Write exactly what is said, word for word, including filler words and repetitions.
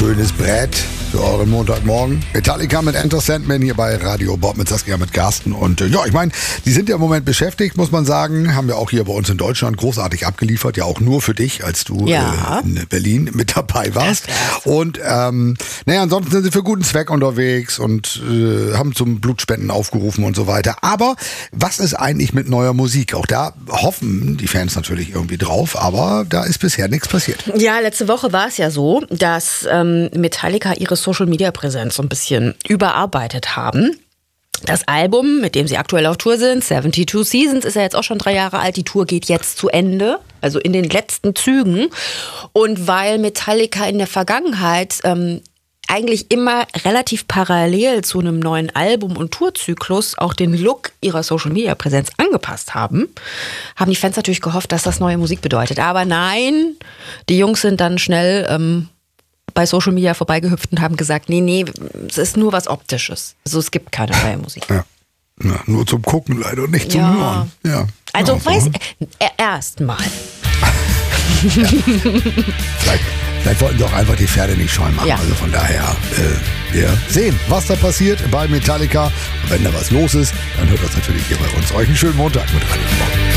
schönes Brett für euren Montagmorgen. Metallica mit Enter Sandman hier bei Radio Bob mit Saskia, mit Carsten. Und äh, ja, ich meine, die sind ja im Moment beschäftigt, muss man sagen. Haben ja auch hier bei uns in Deutschland großartig abgeliefert. Ja, auch nur für dich, als du ja. äh, in Berlin mit dabei warst. Und ähm, naja, ansonsten sind sie für guten Zweck unterwegs und äh, haben zum Blutspenden aufgerufen und so weiter. Aber was ist eigentlich mit neuer Musik? Auch da hoffen die Fans natürlich irgendwie drauf, aber da ist bisher nichts passiert. Ja, letzte Woche war es ja so, dass ähm, Metallica ihre Social-Media-Präsenz so ein bisschen überarbeitet haben. Das Album, mit dem sie aktuell auf Tour sind, zweiundsiebzig Seasons, ist ja jetzt auch schon drei Jahre alt. Die Tour geht jetzt zu Ende, also in den letzten Zügen. Und weil Metallica in der Vergangenheit ähm, eigentlich immer relativ parallel zu einem neuen Album- und Tourzyklus auch den Look ihrer Social-Media-Präsenz angepasst haben, haben die Fans natürlich gehofft, dass das neue Musik bedeutet. Aber nein, die Jungs sind dann schnell ähm, bei Social Media vorbeigehüpft und haben gesagt, nee, nee, es ist nur was Optisches. Also es gibt keine neue Musik. Ja. Ja, nur zum Gucken leider, nicht zum ja. Hören. Ja. Also ja, weiß äh, erst mal. Ja. vielleicht, vielleicht wollten sie auch einfach die Pferde nicht scheu machen. Ja. Also von daher, äh, wir sehen, was da passiert bei Metallica. Und wenn da was los ist, dann hört das natürlich hier bei uns. Euch einen schönen Montag mit Radio Bob.